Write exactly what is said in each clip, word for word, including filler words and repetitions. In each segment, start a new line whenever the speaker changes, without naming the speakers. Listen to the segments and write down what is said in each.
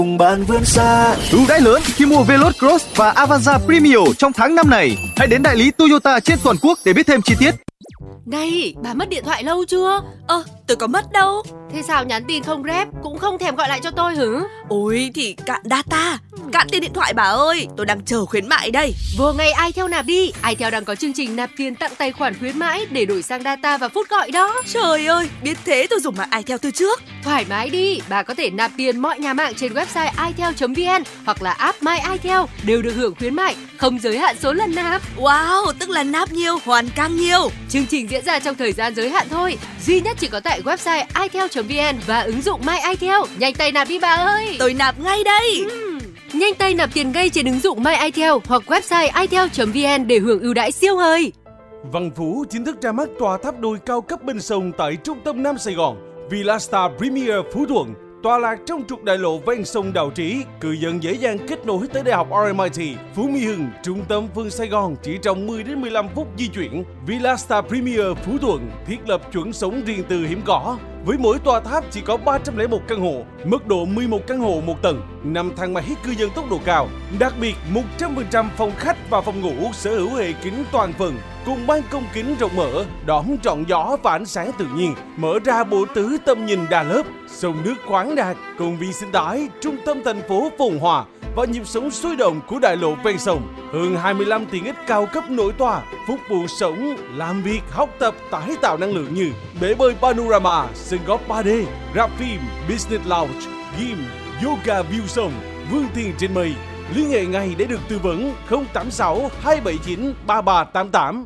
Cùng bạn vươn xa.
Ưu đãi lớn khi mua Veloz Cross và Avanza Premio trong tháng năm này. Hãy đến đại lý Toyota trên toàn quốc để biết thêm chi tiết.
Này, bà mất điện thoại lâu chưa?
Ơ, tôi có mất đâu.
Thế sao nhắn tin không rep, cũng không thèm gọi lại cho tôi hử?
Ôi thì cạn data, cạn tiền điện thoại bà ơi. Tôi đang chờ khuyến mại đây.
Vô ngay iTel nạp đi. iTel đang có chương trình nạp tiền tặng tài khoản khuyến mãi để đổi sang data và phút gọi đó.
Trời ơi, biết thế tôi dùng mạng iTel từ trước.
Thoải mái đi, bà có thể nạp tiền mọi nhà mạng trên website itel chấm vn hoặc là app My iTel đều được hưởng khuyến mại, không giới hạn số lần nạp.
Wow, tức là nạp nhiều, hoàn càng nhiều.
Chương trình diễn ra trong thời gian giới hạn thôi, duy nhất chỉ có tại website itel chấm vn và ứng dụng My iTel. Nhanh tay nạp đi bà ơi.
Tôi nạp ngay đây.
uhm. Nhanh tay nạp tiền ngay trên ứng dụng My iTel hoặc website itel chấm vn để hưởng ưu đãi siêu hời.
Văn Phú chính thức ra mắt tòa tháp đôi cao cấp bên sông tại trung tâm Nam Sài Gòn. Villa Star Premier Phú Thuận, tọa lạc trong trục đại lộ ven sông Đào Trí, cư dân dễ dàng kết nối tới Đại học rờ em i tê, Phú Mỹ Hưng, trung tâm phương Sài Gòn chỉ trong mười đến mười lăm phút di chuyển. Villa Star Premier Phú Thuận thiết lập chuẩn sống riêng tư hiếm có. Với mỗi tòa tháp chỉ có ba trăm lẻ một căn hộ, mức độ mười một căn hộ một tầng, năm thang máy cư dân tốc độ cao. Đặc biệt, một trăm phần trăm phòng khách và phòng ngủ sở hữu hệ kính toàn phần, cùng ban công kính rộng mở, đón trọn gió và ánh sáng tự nhiên, mở ra bộ tứ tầm nhìn đa lớp, sông nước khoáng đạt, công viên sinh thái, trung tâm thành phố phồn hoa và nhịp sống sôi động của đại lộ ven sông. Hơn hai mươi lăm tiện ích cao cấp nổi tòa, phục vụ sống, làm việc, học tập, tái tạo năng lượng như bể bơi panorama, sân golf ba D, rạp phim, business lounge, gym, yoga view sông, vươn tiền trên mây. Liên hệ ngay để được tư vấn không tám sáu hai bảy chín ba ba tám tám.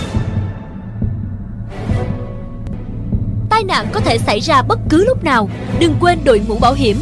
Tai nạn có thể xảy ra bất cứ lúc nào, đừng quên đội mũ bảo hiểm.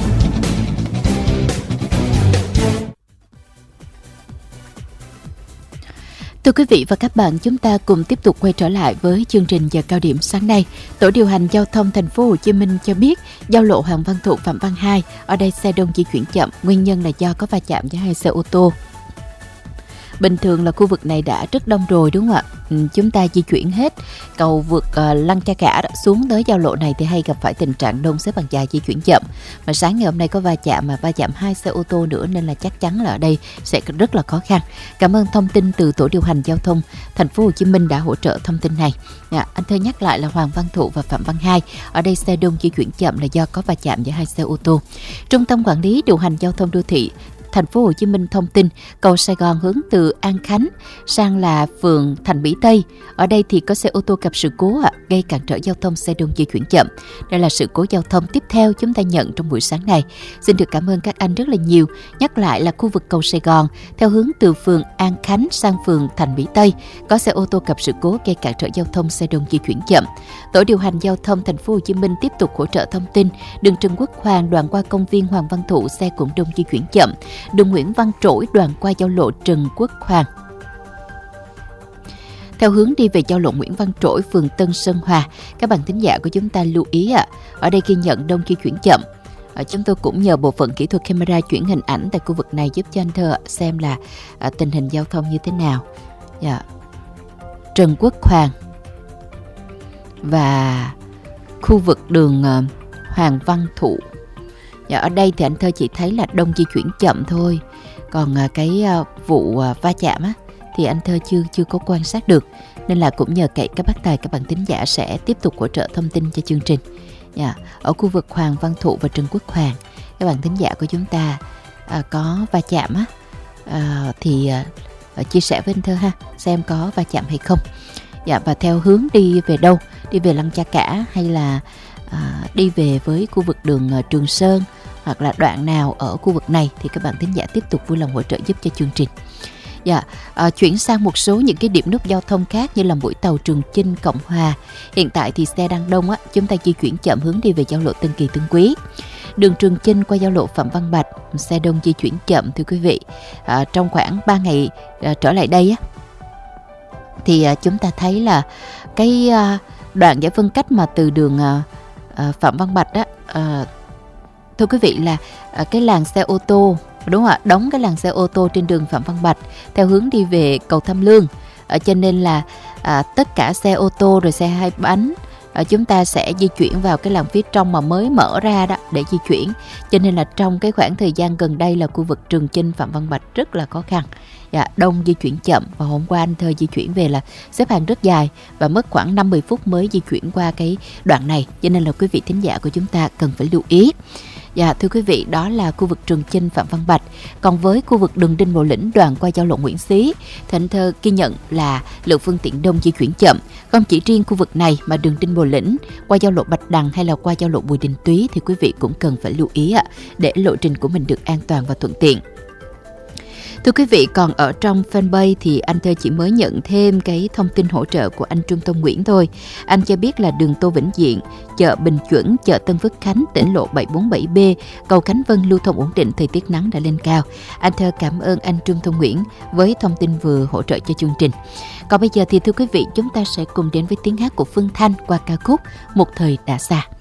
Thưa quý vị và các bạn, chúng ta cùng tiếp tục quay trở lại với chương trình giờ cao điểm sáng nay. Tổ điều hành giao thông thành phố Hồ Chí Minh cho biết, giao lộ Hoàng Văn Thụ Phạm Văn hai, ở đây xe đông di chuyển chậm, nguyên nhân là do có va chạm với hai xe ô tô. Bình thường là khu vực này đã rất đông rồi đúng không ạ? Ừ, chúng ta di chuyển hết cầu vượt uh, Lăng Cha Cả xuống tới giao lộ này thì hay gặp phải tình trạng đông xếp hàng dài di chuyển chậm. Mà sáng ngày hôm nay có va chạm mà va chạm hai xe ô tô nữa nên là chắc chắn là ở đây sẽ rất là khó khăn. Cảm ơn thông tin từ Tổ điều hành giao thông thành phố Hồ Chí Minh đã hỗ trợ thông tin này. À, anh Thơ nhắc lại là Hoàng Văn Thụ và Phạm Văn hai, ở đây xe đông di chuyển chậm là do có va chạm với hai xe ô tô. Trung tâm quản lý điều hành giao thông đô thị thành phố Hồ Chí Minh thông tin cầu Sài Gòn hướng từ An Khánh sang là phường Thành Mỹ Tây. Ở đây thì có xe ô tô gặp sự cố à, gây cản trở giao thông, xe đông di chuyển chậm. Đây là sự cố giao thông tiếp theo chúng ta nhận trong buổi sáng này. Xin được cảm ơn các anh rất là nhiều. Nhắc lại là khu vực cầu Sài Gòn theo hướng từ phường An Khánh sang phường Thành Mỹ Tây có xe ô tô gặp sự cố gây cản trở giao thông, xe đông di chuyển chậm. Tổ điều hành giao thông thành phố Hồ Chí Minh tiếp tục hỗ trợ thông tin đường Trần Quốc Hoàng đoạn qua công viên Hoàng Văn Thụ xe cũng đông di chuyển chậm. Đường Nguyễn Văn Trỗi đoạn qua giao lộ Trần Quốc Hoàng theo hướng đi về giao lộ Nguyễn Văn Trỗi, phường Tân Sơn Hòa. Các bạn thính giả của chúng ta lưu ý ạ, à, ở đây ghi nhận đông di chuyển chậm. À, chúng tôi cũng nhờ bộ phận kỹ thuật camera chuyển hình ảnh tại khu vực này giúp cho anh Thơ xem là à, tình hình giao thông như thế nào. Yeah. Trần Quốc Hoàng và khu vực đường uh, Hoàng Văn Thụ. Dạ, ở đây thì anh Thơ chỉ thấy là đông di chuyển chậm thôi. Còn uh, cái uh, vụ uh, va chạm á, thì anh Thơ chưa chưa có quan sát được. Nên là cũng nhờ cậy các bác tài, các bạn thính giả sẽ tiếp tục hỗ trợ thông tin cho chương trình. Dạ, ở khu vực Hoàng Văn Thụ và Trần Quốc Hoàng, các bạn thính giả của chúng ta uh, có va chạm á, uh, thì uh, chia sẻ với anh Thơ ha, xem có va chạm hay không. Dạ, và theo hướng đi về đâu? Đi về Lăng Cha Cả hay là à, đi về với khu vực đường uh, Trường Sơn hoặc là đoạn nào ở khu vực này thì các bạn thính giả tiếp tục vui lòng hỗ trợ giúp cho chương trình. Dạ, à, chuyển sang một số những cái điểm nút giao thông khác như là mũi tàu Trường Chinh Cộng Hòa. Hiện tại thì xe đang đông á, chúng ta di chuyển chậm hướng đi về giao lộ Tân Kỳ Tân Quý. Đường Trường Chinh qua giao lộ Phạm Văn Bạch, xe đông di chuyển chậm thưa quý vị. À, trong khoảng ba ngày à, trở lại đây á, thì à, chúng ta thấy là cái à, đoạn giải phân cách mà từ đường à, à, Phạm Văn Bạch á, à, thưa quý vị là à, cái làn xe ô tô, đúng không ạ, đóng cái làn xe ô tô trên đường Phạm Văn Bạch theo hướng đi về cầu Tham Lương, à, cho nên là à, tất cả xe ô tô rồi xe hai bánh à, chúng ta sẽ di chuyển vào cái làng phía trong mà mới mở ra đó để di chuyển. Cho nên là trong cái khoảng thời gian gần đây là khu vực Trường Chinh, Phạm Văn Bạch rất là khó khăn. Dạ, đông di chuyển chậm, và hôm qua anh Thơ di chuyển về là xếp hàng rất dài và mất khoảng năm mươi phút mới di chuyển qua cái đoạn này. Cho nên là quý vị thính giả của chúng ta cần phải lưu ý. Dạ, thưa quý vị, đó là khu vực Trường Chinh, Phạm Văn Bạch. Còn với khu vực đường Đinh Bộ Lĩnh đoạn qua giao lộ Nguyễn Xí thì anh Thơ ghi nhận là lượng phương tiện đông di chuyển chậm. Không chỉ riêng khu vực này mà đường Đinh Bộ Lĩnh qua giao lộ Bạch Đằng hay là qua giao lộ Bùi Đình Túy thì quý vị cũng cần phải lưu ý ạ, để lộ trình của mình được an toàn và thuận tiện. Thưa quý vị, còn ở trong fanpage thì anh Thơ chỉ mới nhận thêm cái thông tin hỗ trợ của anh Trung Tông Nguyễn thôi. Anh cho biết là đường Tô Vĩnh Diện, chợ Bình Chuẩn, chợ Tân Phước Khánh, tỉnh lộ bảy bốn bảy B, cầu Khánh Vân lưu thông ổn định, thời tiết nắng đã lên cao. Anh Thơ cảm ơn anh Trung Tông Nguyễn với thông tin vừa hỗ trợ cho chương trình. Còn bây giờ thì thưa quý vị, chúng ta sẽ cùng đến với tiếng hát của Phương Thanh qua ca khúc Một Thời Đã Xa.